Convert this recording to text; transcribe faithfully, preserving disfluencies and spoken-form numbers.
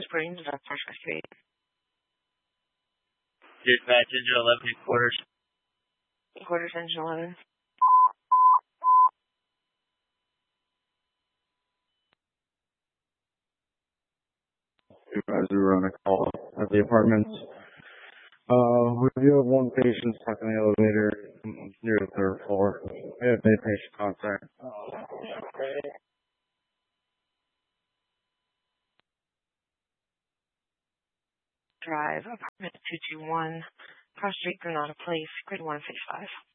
Springs, that's First Street. Dispatch, engine eleven, quarters. Quarters, engine eleven. Supervisor, we're on a call at the apartments. Uh, we do have one patient stuck in the elevator near the third floor. We have made patient contact. Drive, apartment two two one, Cross Street, Granada Place, grade one six five.